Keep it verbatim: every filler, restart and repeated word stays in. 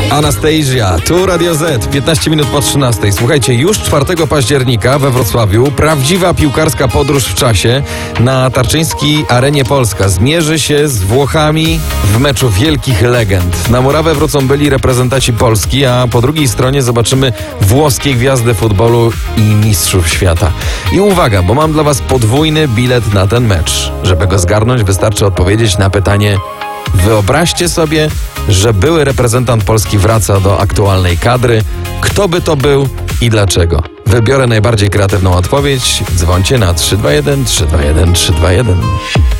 Anastasia, tu Radio Z, piętnaście minut po trzynastej. Słuchajcie, już czwartego października we Wrocławiu prawdziwa piłkarska podróż w czasie na Tarczyńskiej Arenie Polska zmierzy się z Włochami w meczu wielkich legend. Na murawę wrócą byli reprezentanci Polski, a po drugiej stronie zobaczymy włoskie gwiazdy futbolu i mistrzów świata. I uwaga, bo mam dla was podwójny bilet na ten mecz. Żeby go zgarnąć, wystarczy odpowiedzieć na pytanie: wyobraźcie sobie, że były reprezentant Polski wraca do aktualnej kadry. Kto by to był i dlaczego? Wybiorę najbardziej kreatywną odpowiedź. Dzwońcie na trzy dwa jeden trzy dwa jeden trzy dwa jeden.